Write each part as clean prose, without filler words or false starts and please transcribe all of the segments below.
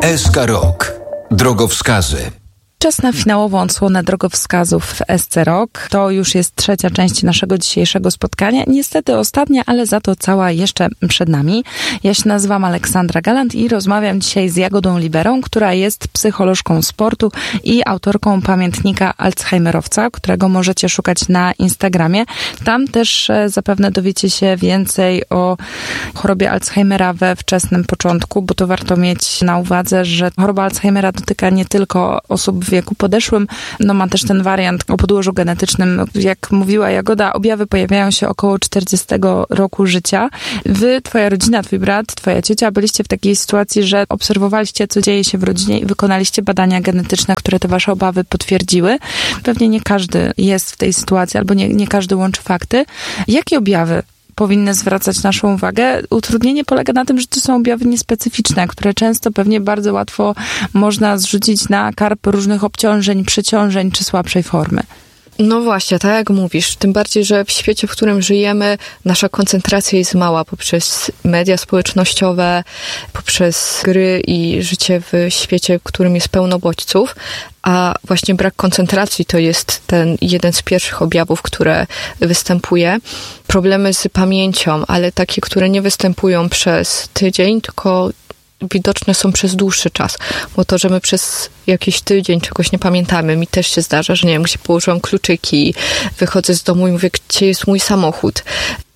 SK Rok. Drogowskazy. Czas na finałową odsłonę drogowskazów w SC Rok. To już jest trzecia część naszego dzisiejszego spotkania. Niestety ostatnia, ale za to cała jeszcze przed nami. Ja się nazywam Aleksandra Galant i rozmawiam dzisiaj z Jagodą Liberą, która jest psycholożką sportu i autorką pamiętnika Alzheimerowca, którego możecie szukać na Instagramie. Tam też zapewne dowiecie się więcej o chorobie Alzheimera we wczesnym początku, bo to warto mieć na uwadze, że choroba Alzheimera dotyka nie tylko osób w wieku podeszłym, ma też ten wariant o podłożu genetycznym. Jak mówiła Jagoda, objawy pojawiają się około 40 roku życia. Wy, twoja rodzina, twój brat, twoja ciocia byliście w takiej sytuacji, że obserwowaliście, co dzieje się w rodzinie i wykonaliście badania genetyczne, które te wasze obawy potwierdziły. Pewnie nie każdy jest w tej sytuacji, albo nie każdy łączy fakty. Jakie objawy powinny zwracać naszą uwagę? Utrudnienie polega na tym, że to są objawy niespecyficzne, które często pewnie bardzo łatwo można zrzucić na karp różnych obciążeń, przeciążeń czy słabszej formy. No właśnie, tak jak mówisz, tym bardziej, że w świecie, w którym żyjemy, nasza koncentracja jest mała poprzez media społecznościowe, poprzez gry i życie w świecie, w którym jest pełno bodźców, a właśnie brak koncentracji to jest ten jeden z pierwszych objawów, które występuje. Problemy z pamięcią, ale takie, które nie występują przez tydzień, tylko widoczne są przez dłuższy czas, bo to, że my przez jakiś tydzień czegoś nie pamiętamy, mi też się zdarza, że nie wiem, gdzie położyłam kluczyki, wychodzę z domu i mówię, gdzie jest mój samochód.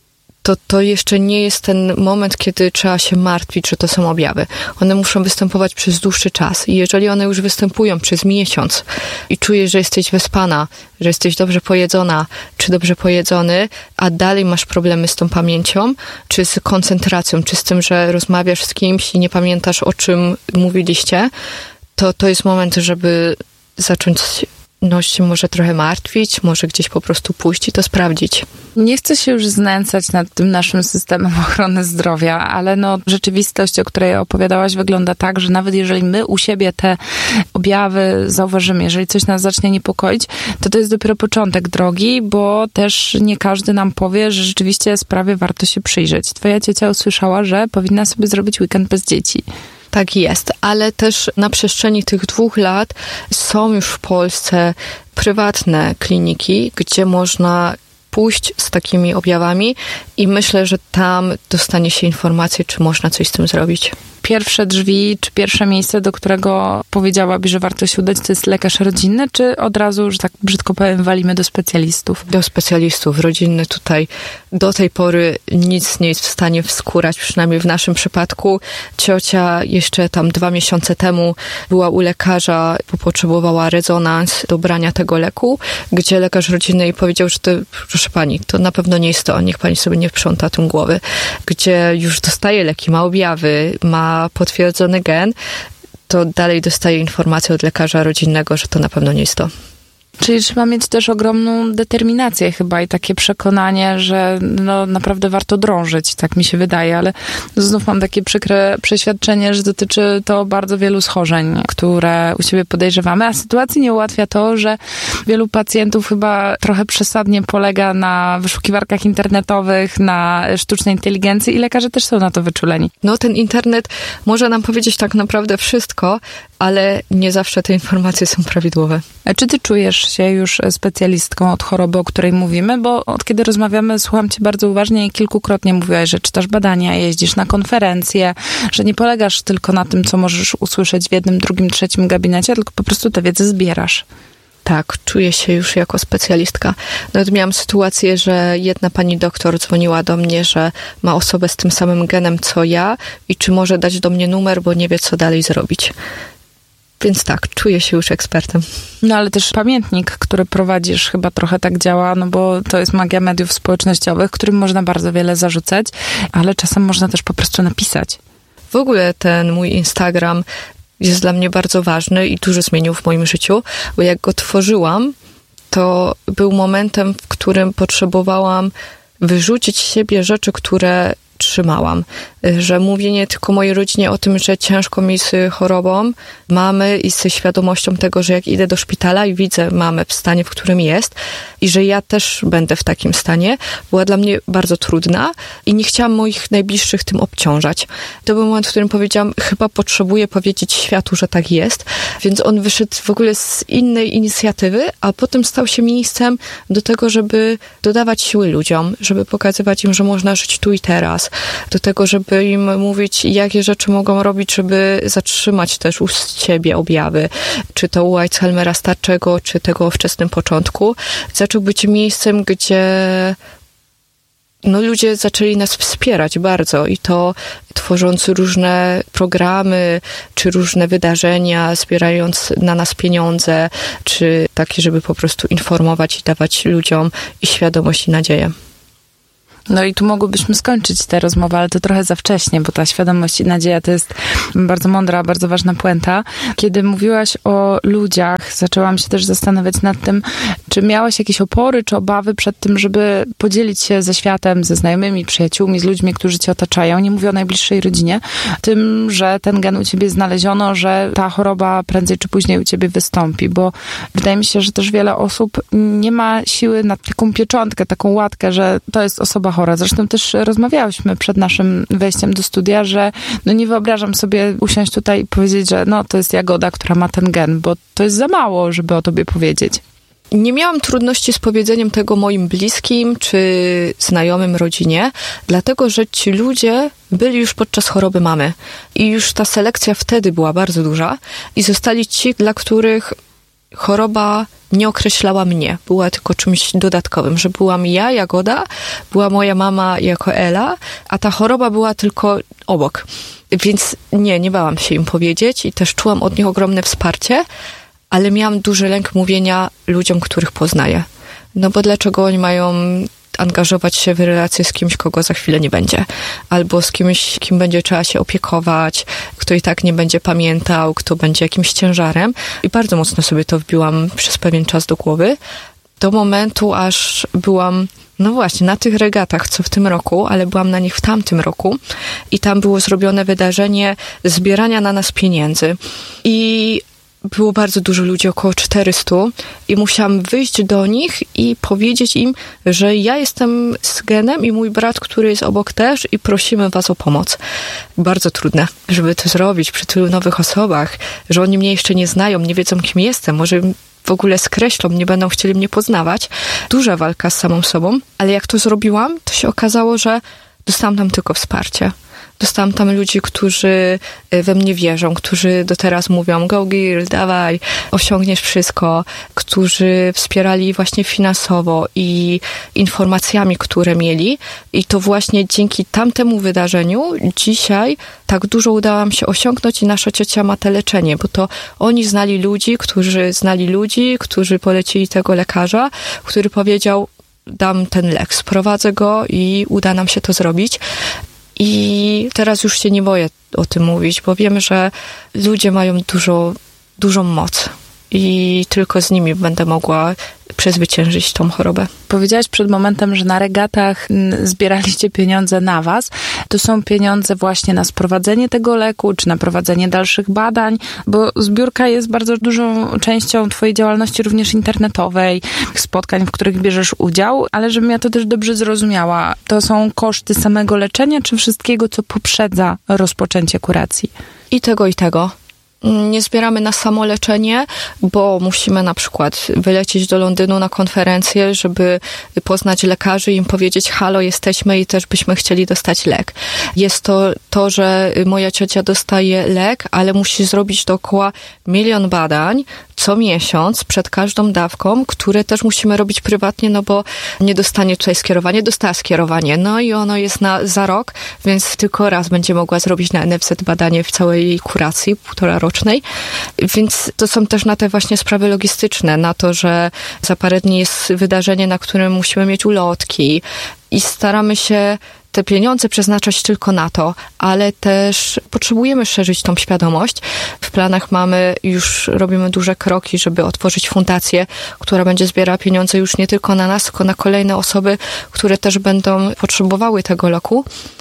To jeszcze nie jest ten moment, kiedy trzeba się martwić, że to są objawy. One muszą występować przez dłuższy czas i jeżeli one już występują przez miesiąc i czujesz, że jesteś wyspana, że jesteś dobrze pojedzona, czy dobrze pojedzony, a dalej masz problemy z tą pamięcią, czy z koncentracją, czy z tym, że rozmawiasz z kimś i nie pamiętasz, o czym mówiliście, to jest moment, żeby zacząć się może trochę martwić, może gdzieś po prostu pójść i to sprawdzić. Nie chcę się już znęcać nad tym naszym systemem ochrony zdrowia, ale rzeczywistość, o której opowiadałaś, wygląda tak, że nawet jeżeli my u siebie te objawy zauważymy, jeżeli coś nas zacznie niepokoić, to jest dopiero początek drogi, bo też nie każdy nam powie, że rzeczywiście sprawie warto się przyjrzeć. Twoja ciocia usłyszała, że powinna sobie zrobić weekend bez dzieci. Tak jest, ale też na przestrzeni tych 2 lat są już w Polsce prywatne kliniki, gdzie można pójść z takimi objawami i myślę, że tam dostanie się informację, czy można coś z tym zrobić. Pierwsze drzwi, czy pierwsze miejsce, do którego powiedziałabyś, że warto się udać, to jest lekarz rodzinny, czy od razu, że tak brzydko powiem, walimy do specjalistów? Do specjalistów. Rodzinny tutaj do tej pory nic nie jest w stanie wskórać, przynajmniej w naszym przypadku. Ciocia jeszcze tam 2 miesiące temu była u lekarza, bo potrzebowała rezonans do brania tego leku, gdzie lekarz rodzinny jej powiedział, że to, proszę pani, to na pewno nie jest to, niech pani sobie nie wprząta tym głowy. Gdzie już dostaje leki, ma objawy, ma potwierdzony gen, to dalej dostaje informację od lekarza rodzinnego, że to na pewno nie jest to. Czyli trzeba mieć też ogromną determinację chyba i takie przekonanie, że naprawdę warto drążyć, tak mi się wydaje, ale znów mam takie przykre przeświadczenie, że dotyczy to bardzo wielu schorzeń, które u siebie podejrzewamy, a sytuacji nie ułatwia to, że wielu pacjentów chyba trochę przesadnie polega na wyszukiwarkach internetowych, na sztucznej inteligencji i lekarze też są na to wyczuleni. Ten internet może nam powiedzieć tak naprawdę wszystko, ale nie zawsze te informacje są prawidłowe. A czy ty czujesz się już specjalistką od choroby, o której mówimy? Bo od kiedy rozmawiamy, słucham cię bardzo uważnie i kilkukrotnie mówiłaś, że czytasz badania, jeździsz na konferencje, że nie polegasz tylko na tym, co możesz usłyszeć w 1., 2., 3. gabinecie, tylko po prostu tę wiedzę zbierasz. Tak, czuję się już jako specjalistka. Nawet miałam sytuację, że jedna pani doktor dzwoniła do mnie, że ma osobę z tym samym genem co ja i czy może dać do mnie numer, bo nie wie, co dalej zrobić. Więc tak, czuję się już ekspertem. Ale też pamiętnik, który prowadzisz, chyba trochę tak działa, bo to jest magia mediów społecznościowych, którym można bardzo wiele zarzucać, ale czasem można też po prostu napisać. W ogóle ten mój Instagram jest dla mnie bardzo ważny i dużo zmienił w moim życiu, bo jak go tworzyłam, to był momentem, w którym potrzebowałam wyrzucić z siebie rzeczy, które trzymałam. Że mówię nie tylko mojej rodzinie o tym, że ciężko mi z chorobą mamy i ze świadomością tego, że jak idę do szpitala i widzę mamę w stanie, w którym jest i że ja też będę w takim stanie, była dla mnie bardzo trudna i nie chciałam moich najbliższych tym obciążać. To był moment, w którym powiedziałam, chyba potrzebuję powiedzieć światu, że tak jest, więc on wyszedł w ogóle z innej inicjatywy, a potem stał się miejscem do tego, żeby dodawać siły ludziom, żeby pokazywać im, że można żyć tu i teraz, do tego, żeby im mówić, jakie rzeczy mogą robić, żeby zatrzymać też u siebie objawy, czy to u Alzheimera starczego, czy tego o wczesnym początku. Zaczął być miejscem, gdzie ludzie zaczęli nas wspierać bardzo i to tworząc różne programy, czy różne wydarzenia, zbierając na nas pieniądze, czy takie, żeby po prostu informować i dawać ludziom i świadomość i nadzieję. No i tu mogłybyśmy skończyć tę rozmowę, ale to trochę za wcześnie, bo ta świadomość i nadzieja to jest bardzo mądra, bardzo ważna puenta. Kiedy mówiłaś o ludziach, zaczęłam się też zastanawiać nad tym, czy miałaś jakieś opory, czy obawy przed tym, żeby podzielić się ze światem, ze znajomymi, przyjaciółmi, z ludźmi, którzy cię otaczają. Nie mówię o najbliższej rodzinie. Tym, że ten gen u ciebie znaleziono, że ta choroba prędzej czy później u ciebie wystąpi, bo wydaje mi się, że też wiele osób nie ma siły na taką pieczątkę, taką łatkę, że to jest osoba chora. Zresztą też rozmawiałyśmy przed naszym wejściem do studia, że nie wyobrażam sobie usiąść tutaj i powiedzieć, że to jest Jagoda, która ma ten gen, bo to jest za mało, żeby o tobie powiedzieć. Nie miałam trudności z powiedzeniem tego moim bliskim czy znajomym, rodzinie, dlatego że ci ludzie byli już podczas choroby mamy. I już ta selekcja wtedy była bardzo duża i zostali ci, dla których choroba nie określała mnie, była tylko czymś dodatkowym, że byłam ja, Jagoda, była moja mama jako Ela, a ta choroba była tylko obok. Więc nie bałam się im powiedzieć i też czułam od nich ogromne wsparcie, ale miałam duży lęk mówienia ludziom, których poznaję. Bo dlaczego oni mają angażować się w relacje z kimś, kogo za chwilę nie będzie. Albo z kimś, kim będzie trzeba się opiekować, kto i tak nie będzie pamiętał, kto będzie jakimś ciężarem. I bardzo mocno sobie to wbiłam przez pewien czas do głowy. Do momentu, aż byłam, właśnie, na tych regatach, co w tym roku, ale byłam na nich w tamtym roku i tam było zrobione wydarzenie zbierania na nas pieniędzy. I było bardzo dużo ludzi, około 400 i musiałam wyjść do nich i powiedzieć im, że ja jestem z genem i mój brat, który jest obok też i prosimy was o pomoc. Bardzo trudne, żeby to zrobić przy tylu nowych osobach, że oni mnie jeszcze nie znają, nie wiedzą, kim jestem, może w ogóle skreślą, nie będą chcieli mnie poznawać. Duża walka z samą sobą, ale jak to zrobiłam, to się okazało, że dostałam tam tylko wsparcie. Dostałam tam ludzi, którzy we mnie wierzą, którzy do teraz mówią go girl, dawaj, osiągniesz wszystko, którzy wspierali właśnie finansowo i informacjami, które mieli. I to właśnie dzięki tamtemu wydarzeniu dzisiaj tak dużo udało mi się osiągnąć i nasza ciocia ma teleczenie, bo to oni znali ludzi, którzy polecili tego lekarza, który powiedział, dam ten lek, sprowadzę go i uda nam się to zrobić. I teraz już się nie boję o tym mówić, bo wiem, że ludzie mają dużą moc i tylko z nimi będę mogła przezwyciężyć tą chorobę. Powiedziałaś przed momentem, że na regatach zbieraliście pieniądze na was. To są pieniądze właśnie na sprowadzenie tego leku, czy na prowadzenie dalszych badań, bo zbiórka jest bardzo dużą częścią twojej działalności również internetowej, spotkań, w których bierzesz udział, ale żebym ja to też dobrze zrozumiała, to są koszty samego leczenia, czy wszystkiego, co poprzedza rozpoczęcie kuracji? I tego, i tego. Nie zbieramy na samo leczenie, bo musimy na przykład wylecieć do Londynu na konferencję, żeby poznać lekarzy i im powiedzieć, halo, jesteśmy i też byśmy chcieli dostać lek. Jest to, że moja ciocia dostaje lek, ale musi zrobić dookoła 1 000 000 badań co miesiąc przed każdą dawką, które też musimy robić prywatnie, bo nie dostanie tutaj skierowanie, dostała skierowanie. I ono jest za rok, więc tylko raz będzie mogła zrobić na NFZ badanie w całej kuracji, 1,5-rocznej. Więc to są też na te właśnie sprawy logistyczne, na to, że za parę dni jest wydarzenie, na którym musimy mieć ulotki i staramy się te pieniądze przeznaczać tylko na to, ale też potrzebujemy szerzyć tą świadomość. W planach już robimy duże kroki, żeby otworzyć fundację, która będzie zbierała pieniądze już nie tylko na nas, tylko na kolejne osoby, które też będą potrzebowały tego leku.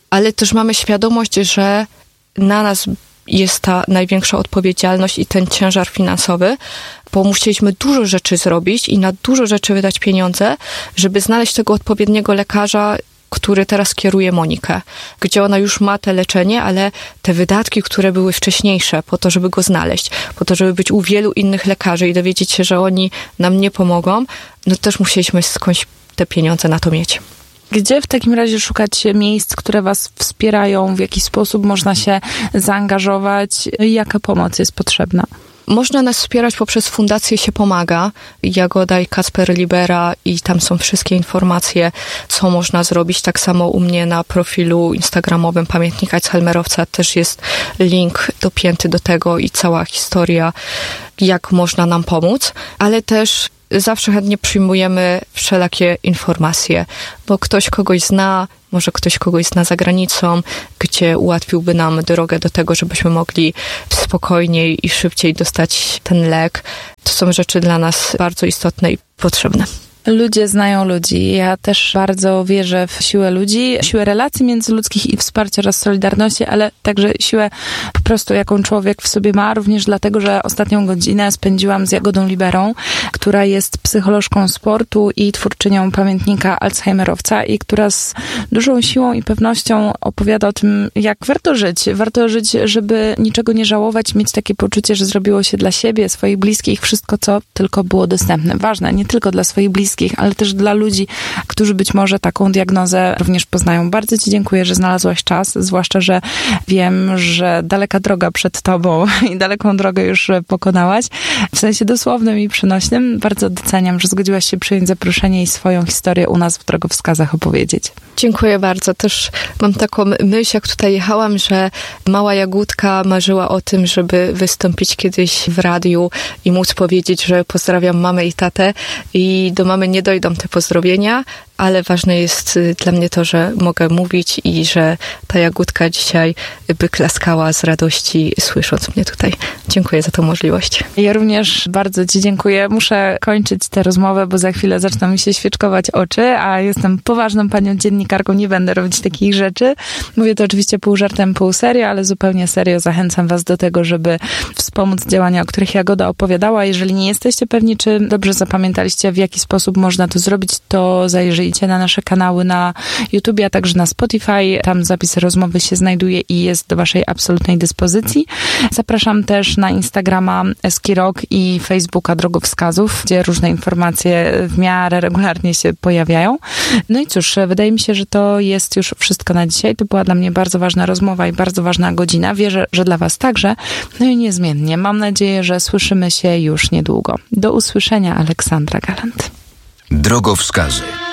ale też mamy świadomość, że na nas jest ta największa odpowiedzialność i ten ciężar finansowy, bo musieliśmy dużo rzeczy zrobić i na dużo rzeczy wydać pieniądze, żeby znaleźć tego odpowiedniego lekarza, który teraz kieruje Monikę, gdzie ona już ma te leczenie, ale te wydatki, które były wcześniejsze po to, żeby go znaleźć, po to, żeby być u wielu innych lekarzy i dowiedzieć się, że oni nam nie pomogą, no też musieliśmy skądś te pieniądze na to mieć. Gdzie w takim razie szukać miejsc, które was wspierają? W jaki sposób można się zaangażować? Jaka pomoc jest potrzebna? Można nas wspierać poprzez Fundację Się Pomaga, Jagoda i Kacper Libera i tam są wszystkie informacje, co można zrobić. Tak samo u mnie na profilu instagramowym Pamiętnik Alzheimerowca też jest link dopięty do tego i cała historia, jak można nam pomóc, ale też zawsze chętnie przyjmujemy wszelakie informacje, bo ktoś kogoś zna, może ktoś kogoś zna za granicą, gdzie ułatwiłby nam drogę do tego, żebyśmy mogli spokojniej i szybciej dostać ten lek. To są rzeczy dla nas bardzo istotne i potrzebne. Ludzie znają ludzi. Ja też bardzo wierzę w siłę ludzi, siłę relacji międzyludzkich i wsparcia oraz solidarności, ale także siłę po prostu, jaką człowiek w sobie ma, również dlatego, że ostatnią godzinę spędziłam z Jagodą Liberą, która jest psycholożką sportu i twórczynią Pamiętnika Alzheimerowca i która z dużą siłą i pewnością opowiada o tym, jak warto żyć. Warto żyć, żeby niczego nie żałować, mieć takie poczucie, że zrobiło się dla siebie, swoich bliskich, wszystko, co tylko było dostępne. Ważne, nie tylko dla swoich bliskich, ale też dla ludzi, którzy być może taką diagnozę również poznają. Bardzo ci dziękuję, że znalazłaś czas, zwłaszcza, że wiem, że daleka droga przed tobą i daleką drogę już pokonałaś, w sensie dosłownym i przenośnym. Bardzo doceniam, że zgodziłaś się przyjąć zaproszenie i swoją historię u nas w Drogowskazach opowiedzieć. Dziękuję bardzo. Też mam taką myśl, jak tutaj jechałam, że mała Jagódka marzyła o tym, żeby wystąpić kiedyś w radiu i móc powiedzieć, że pozdrawiam mamę i tatę i do mamy nie dojdą te pozdrowienia, ale ważne jest dla mnie to, że mogę mówić i że ta Jagódka dzisiaj by klaskała z radości, słysząc mnie tutaj. Dziękuję za tę możliwość. Ja również bardzo ci dziękuję. Muszę kończyć tę rozmowę, bo za chwilę zaczną mi się świeczkować oczy, a jestem poważną panią dziennikarką, nie będę robić takich rzeczy. Mówię to oczywiście pół żartem, pół serio, ale zupełnie serio zachęcam was do tego, żeby wspomóc działania, o których Jagoda opowiadała. Jeżeli nie jesteście pewni, czy dobrze zapamiętaliście, w jaki sposób można to zrobić, to zajrzyjcie na nasze kanały na YouTube, a także na Spotify. Tam zapis rozmowy się znajduje i jest do waszej absolutnej dyspozycji. Zapraszam też na Instagrama Eskirok i Facebooka Drogowskazów, gdzie różne informacje w miarę regularnie się pojawiają. No i cóż, wydaje mi się, że to jest już wszystko na dzisiaj. To była dla mnie bardzo ważna rozmowa i bardzo ważna godzina. Wierzę, że dla was także. No i niezmiennie. Mam nadzieję, że słyszymy się już niedługo. Do usłyszenia, Aleksandra Galant. Drogowskazy.